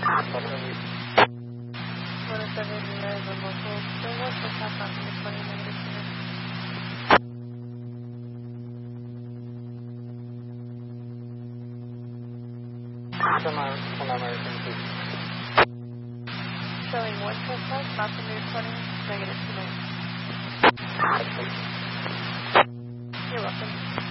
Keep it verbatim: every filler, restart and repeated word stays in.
one oh seven, you guys are local. There was a tap on the twenty minutes. Emergency. Showing one trespass, not the near twenty, negative two minutes. You're welcome.